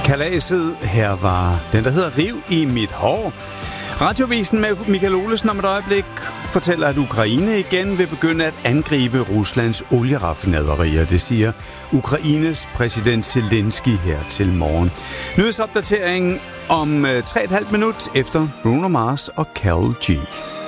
Kalaset. Her var den, der hedder Riv i mit hår. Radiovisen med Michael Olesen om et øjeblik fortæller, at Ukraine igen vil begynde at angribe Ruslands olieraffinaderier. Det siger Ukraines præsident Zelensky her til morgen. Nyhedsopdatering om 3,5 minut efter Bruno Mars og Karol G.